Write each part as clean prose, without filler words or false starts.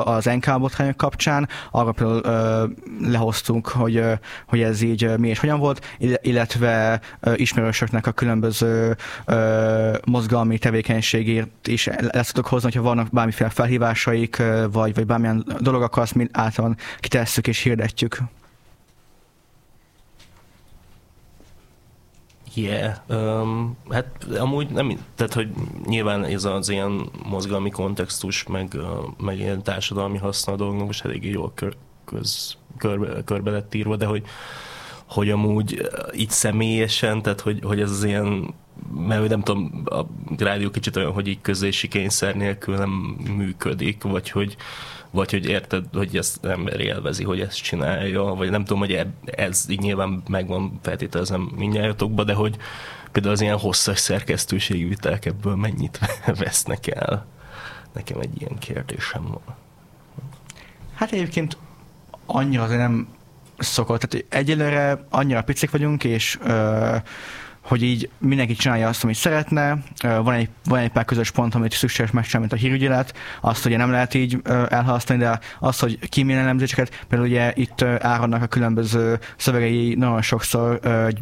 az NK botrányok kapcsán, arra például lehoztunk, hogy ez így mi és hogyan volt, illetve ismerősöknek a különböző mozgalmi tevékenységért is lesz tudok hozni, hogyha vannak bármiféle felhívásaik, vagy bármilyen dolog, akkor azt mi általán kitesszük és hirdetjük. Hát amúgy nem, tehát hogy nyilván ez az ilyen mozgalmi kontextus, meg ilyen társadalmi haszna a dolgnak most eléggé jól körbe lett írva, de hogy amúgy így személyesen, tehát hogy ez az ilyen, mert nem tudom, a rádió kicsit olyan, hogy így közlési kényszer nélkül nem működik, vagy hogy érted, hogy ezt ember élvezi, hogy ezt csinálja, vagy nem tudom, hogy ez így nyilván megvan feltételezem mindnyájatokba, de hogy például az ilyen hosszas szerkesztőségi viták ebből mennyit vesznek el. Nekem egy ilyen kérdésem van. Hát egyébként annyira azért nem szokott, tehát egyelőre annyira picik vagyunk, és hogy így mindenki csinálja azt, amit szeretne. Van egy pár közös pont, amit szükséges megcsinálni, mint a hírügyelet. Azt ugye nem lehet így elhalasztani, de az, hogy ki milyen elemzéseket, például ugye itt Áronnak a különböző szövegei nagyon sokszor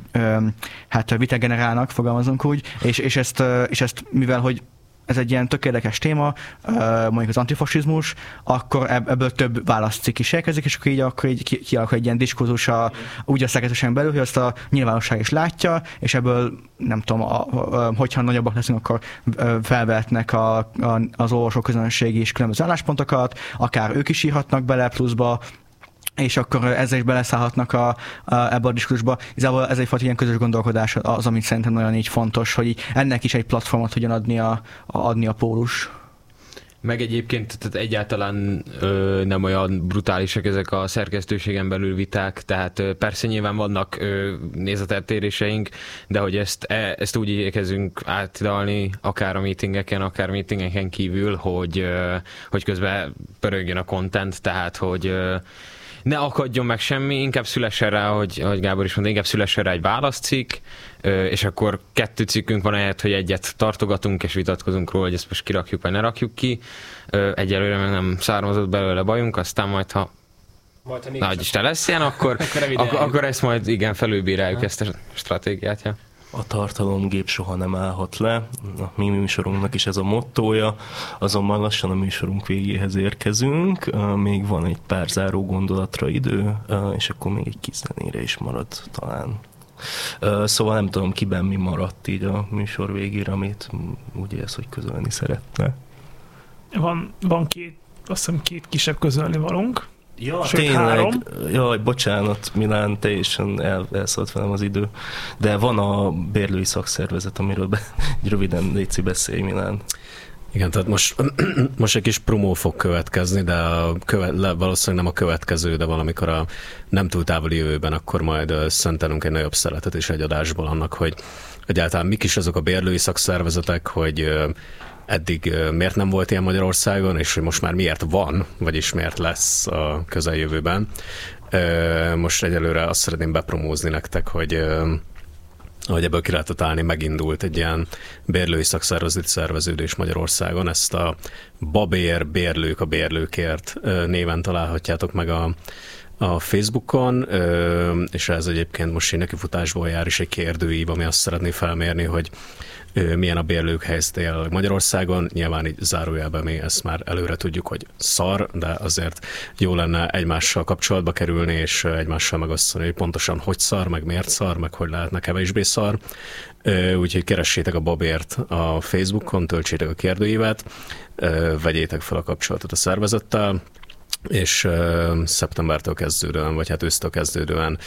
viták generálnak, fogalmazunk úgy, és ezt mivel, hogy ez egy ilyen tök érdekes téma, mondjuk az antifasizmus, akkor ebből több válaszcikk is érkezik, és akkor így kialakul egy ilyen diskurzus úgy a szerkesztőségen belül, hogy azt a nyilvánosság is látja, és ebből nem tudom, hogyha nagyobbak leszünk, akkor felvehetnek az olvasó közönség is különböző álláspontokat, akár ők is írhatnak bele pluszba, és akkor ezzel is beleszállhatnak ebbe a diskurzusba. Igazából ez egyfajta ilyen közös gondolkodás az, amit szerintem nagyon így fontos, hogy ennek is egy platformot tudjon adni a pólus. Meg egyébként tehát egyáltalán nem olyan brutálisak ezek a szerkesztőségen belül viták, tehát persze nyilván vannak nézeteltéréseink, de hogy ezt úgy igyekezünk átidalni, akár a meetingeken kívül, hogy közben pörögjön a content, tehát hogy ne akadjon meg semmi, inkább szülessen rá, ahogy Gábor is mondta, inkább szülessen rá egy válaszcikk, és akkor 2 cikkünk van ehhez, hogy egyet tartogatunk, és vitatkozunk róla, hogy ezt most kirakjuk, vagy ne rakjuk ki. Egyelőre meg nem származott belőle bajunk, aztán majd ha nagy Isten lesz ilyen, akkor ezt majd igen, felülbíráljuk ezt a stratégiát. Ja. A tartalomgép soha nem állhat le. A mi műsorunknak is ez a mottója, azonban lassan a műsorunk végéhez érkezünk. Még van egy pár záró gondolatra idő, és akkor még egy kis zenére is marad talán. Szóval nem tudom, kiben mi maradt így a műsor végére, amit úgy érsz, hogy közölni szeretne. Van azt hiszem 2 kisebb közölni valónk. Ja, tényleg. 3. Jaj, bocsánat, Milán, teljesen elszólt velem az idő. De van a bérlői szakszervezet, amiről röviden létszi beszélj, Milán. Igen, tehát most egy kis promó fog következni, de valószínűleg nem a következő, de valamikor a nem túl távoli jövőben, akkor majd szentelünk egy nagyobb szeletet és egy adásból annak, hogy egyáltalán mik is azok a bérlői szakszervezetek, hogy eddig miért nem volt ilyen Magyarországon, és hogy most már miért van, vagyis miért lesz a közeljövőben. Most egyelőre azt szeretném bepromózni nektek, hogy ebből ki lehetett állni, megindult egy ilyen bérlői szakszervezeti szerveződés Magyarországon. Ezt a Babér Bérlők a bérlőkért néven találhatjátok meg a Facebookon, és ez egyébként most így nekifutásból jár is egy kérdőív, ami azt szeretné felmérni, hogy milyen a bérlők helyzete jelenleg Magyarországon. Nyilván így zárójelben mi ezt már előre tudjuk, hogy szar, de azért jó lenne egymással kapcsolatba kerülni, és egymással megosztani, hogy pontosan hogy szar, meg miért szar, meg hogy lehetne kevésbé szar. Úgyhogy keressétek a Babért a Facebookon, töltsétek a kérdőívet, vegyétek fel a kapcsolatot a szervezettel, és szeptembertől kezdődően, vagy hát ősztől kezdődően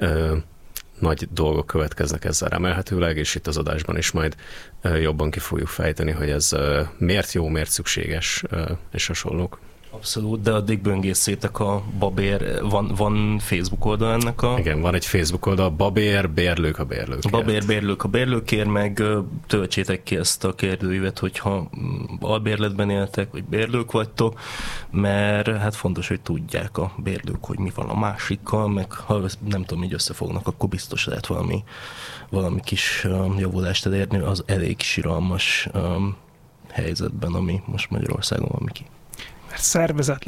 nagy dolgok következnek ezzel remélhetőleg, és itt az adásban is majd jobban ki fogjuk fejteni, hogy ez miért jó, miért szükséges, és hasonlók. Abszolút, de addig böngészétek a Babér, van Facebook oldal ennek a... Igen, van egy Facebook oldal, Babér Bérlők a bérlőkért. Babér Bérlők a bérlőkért, meg töltsétek ki ezt a kérdőívet, hogyha albérletben éltek, vagy bérlők vagytok, mert hát fontos, hogy tudják a bérlők, hogy mi van a másikkal, meg ha nem tudom, így összefognak, akkor biztos lehet valami kis javulást elérni az elég siralmas helyzetben, ami most Magyarországon van, Miki. Mert szervezet